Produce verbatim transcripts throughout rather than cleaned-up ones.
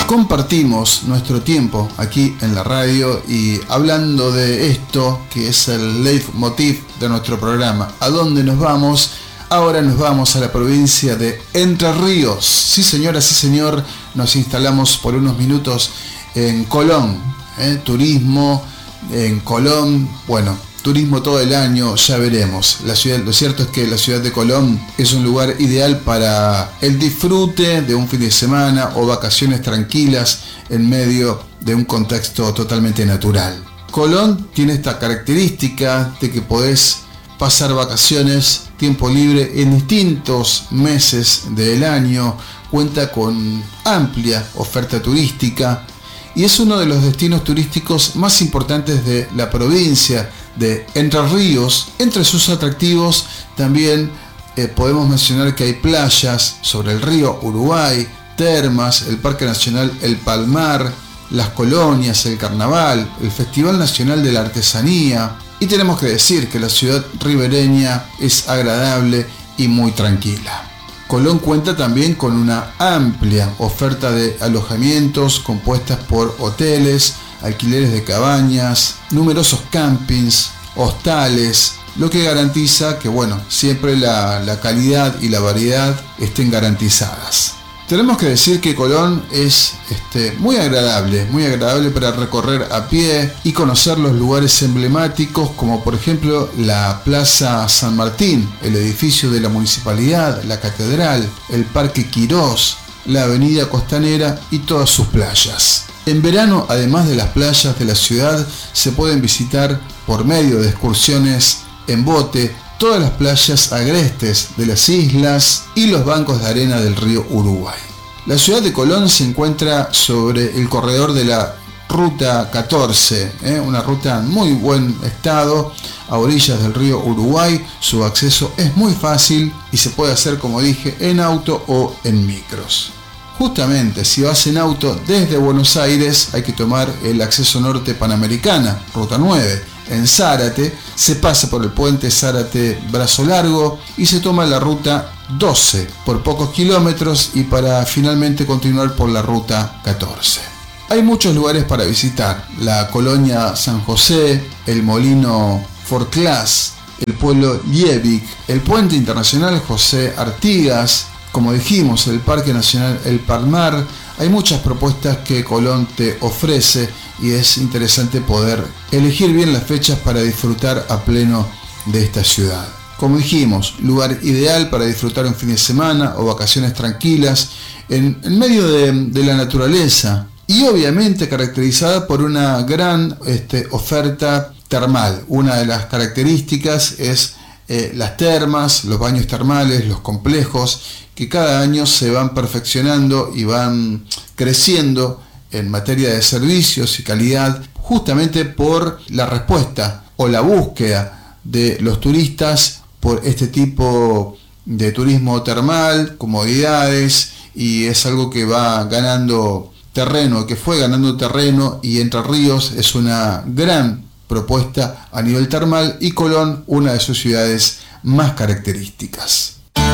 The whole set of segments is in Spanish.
compartimos nuestro tiempo aquí en la radio y hablando de esto que es el leitmotiv de nuestro programa. ¿A dónde nos vamos? Ahora nos vamos a la provincia de Entre Ríos. Sí señora, sí señor, nos instalamos por unos minutos en Colón, ¿eh? Turismo en Colón, bueno, turismo todo el año, ya veremos. La ciudad, lo cierto es que la ciudad de Colón es un lugar ideal para el disfrute de un fin de semana o vacaciones tranquilas en medio de un contexto totalmente natural. Colón tiene esta característica de que podés pasar vacaciones, tiempo libre en distintos meses del año, cuenta con amplia oferta turística y es uno de los destinos turísticos más importantes de la provincia de Entre Ríos. Entre sus atractivos también eh, podemos mencionar que hay playas sobre el río Uruguay, termas, el Parque Nacional El Palmar, las colonias, el carnaval, el Festival Nacional de la Artesanía. Y tenemos que decir que la ciudad ribereña es agradable y muy tranquila. Colón cuenta también con una amplia oferta de alojamientos compuestas por hoteles, alquileres de cabañas, numerosos campings, hostales, lo que garantiza que, bueno, siempre la, la calidad y la variedad estén garantizadas. Tenemos que decir que Colón es este, muy agradable, muy agradable para recorrer a pie y conocer los lugares emblemáticos como por ejemplo la Plaza San Martín, el edificio de la municipalidad, la catedral, el Parque Quirós, la Avenida Costanera y todas sus playas. En verano, además de las playas de la ciudad, se pueden visitar por medio de excursiones en bote todas las playas agrestes de las islas y los bancos de arena del río Uruguay. La ciudad de Colón se encuentra sobre el corredor de la Ruta catorce, ¿eh? una ruta en muy buen estado, a orillas del río Uruguay. Su acceso es muy fácil y se puede hacer, como dije, en auto o en micros. Justamente, si vas en auto desde Buenos Aires, hay que tomar el acceso norte Panamericana, Ruta nueve. En Zárate, se pasa por el puente Zárate-Brazo Largo y se toma la Ruta doce por pocos kilómetros y para finalmente continuar por la Ruta catorce. Hay muchos lugares para visitar: la colonia San José, el molino Forclaz, el pueblo Liebig, el puente internacional José Artigas, como dijimos, el Parque Nacional El Palmar. Hay muchas propuestas que Colón te ofrece y es interesante poder elegir bien las fechas para disfrutar a pleno de esta ciudad. Como dijimos, lugar ideal para disfrutar un fin de semana o vacaciones tranquilas en, en medio de, de la naturaleza y obviamente caracterizada por una gran este, oferta termal. Una de las características es eh, las termas, los baños termales, los complejos que cada año se van perfeccionando y van creciendo en materia de servicios y calidad, justamente por la respuesta o la búsqueda de los turistas por este tipo de turismo termal, comodidades, y es algo que va ganando terreno, que fue ganando terreno, y Entre Ríos es una gran propuesta a nivel termal y Colón una de sus ciudades más características.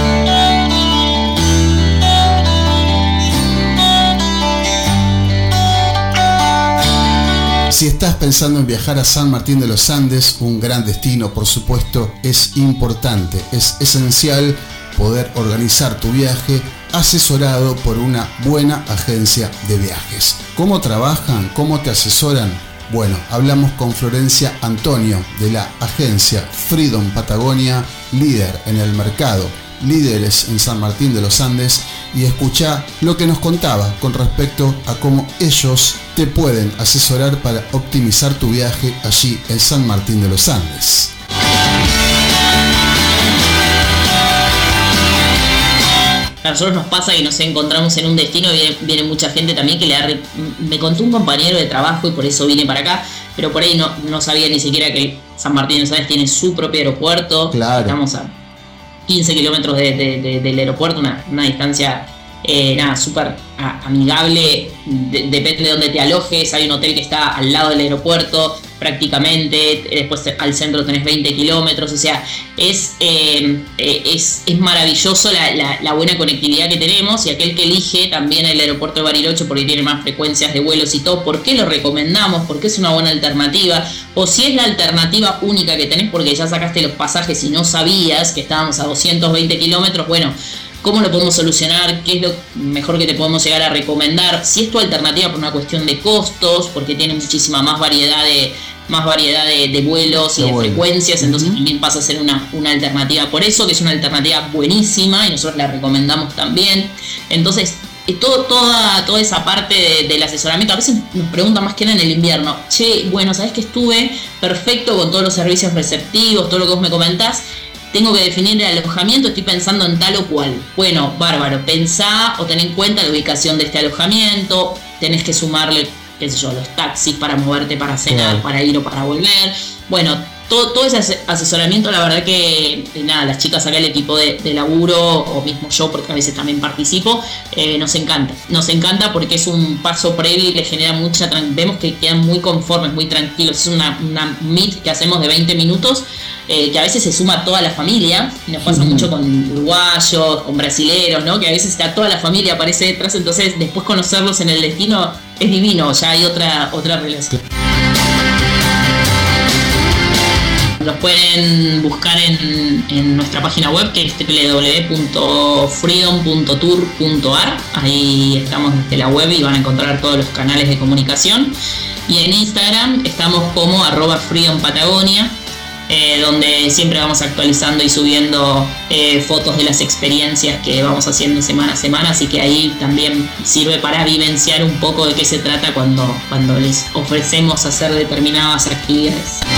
Si estás pensando en viajar a San Martín de los Andes, un gran destino, por supuesto, es importante, es esencial poder organizar tu viaje asesorado por una buena agencia de viajes. ¿Cómo trabajan? ¿Cómo te asesoran? Bueno, hablamos con Florencia Antonio de la agencia Freedom Patagonia, líder en el mercado, líderes en San Martín de los Andes, y escuchá lo que nos contaba con respecto a cómo ellos te pueden asesorar para optimizar tu viaje allí en San Martín de los Andes. A nosotros nos pasa que nos encontramos en un destino y viene, viene mucha gente también que le da... Re... Me contó un compañero de trabajo y por eso vine para acá, pero por ahí no, no sabía ni siquiera que San Martín de los Andes tiene su propio aeropuerto. Claro. Estamos a quince kilómetros de, de, de, del aeropuerto, una, una distancia Eh, nada, súper amigable, de, depende de dónde te alojes, hay un hotel que está al lado del aeropuerto prácticamente, después al centro tenés veinte kilómetros, o sea, es, eh, es, es maravilloso la, la, la buena conectividad que tenemos, y aquel que elige también el aeropuerto de Bariloche porque tiene más frecuencias de vuelos y todo, ¿por qué lo recomendamos? Porque es una buena alternativa, o si es la alternativa única que tenés porque ya sacaste los pasajes y no sabías que estábamos a doscientos veinte kilómetros, bueno, ¿cómo lo podemos solucionar? ¿Qué es lo mejor que te podemos llegar a recomendar? Si es tu alternativa por una cuestión de costos, porque tiene muchísima más variedad de, más variedad de, de vuelos y de, de vuelo. frecuencias, entonces uh-huh. también pasa a ser una, una alternativa por eso, que es una alternativa buenísima y nosotros la recomendamos también. Entonces, todo, toda, toda esa parte de, del asesoramiento, a veces nos preguntan más que nada en el invierno, che, bueno, ¿sabés que estuve perfecto con todos los servicios receptivos, todo lo que vos me comentás? Tengo que definir el alojamiento, estoy pensando en tal o cual. Bueno, bárbaro, pensá o ten en cuenta la ubicación de este alojamiento, tenés que sumarle, qué sé yo, los taxis para moverte, para cenar, yeah. para ir o para volver. Bueno, todo, todo ese asesoramiento, la verdad que, nada, las chicas acá, el equipo de, de laburo, o mismo yo, porque a veces también participo, eh, nos encanta. Nos encanta porque es un paso previo y les genera mucha, vemos que quedan muy conformes, muy tranquilos. Es una, una meet que hacemos de veinte minutos, Eh, que a veces se suma toda la familia, y nos pasa uh-huh. mucho con uruguayos, con brasileros, ¿no? Que a veces está toda la familia, aparece detrás, entonces después conocerlos en el destino es divino, ya hay otra, otra relación. Los pueden buscar en, en nuestra página web, que es doble u doble u doble u punto freedom punto tour punto a r. Ahí estamos desde la web y van a encontrar todos los canales de comunicación. Y en Instagram estamos como arroba freedom patagonia. Eh, donde siempre vamos actualizando y subiendo eh, fotos de las experiencias que vamos haciendo semana a semana, así que ahí también sirve para vivenciar un poco de qué se trata cuando, cuando les ofrecemos hacer determinadas actividades.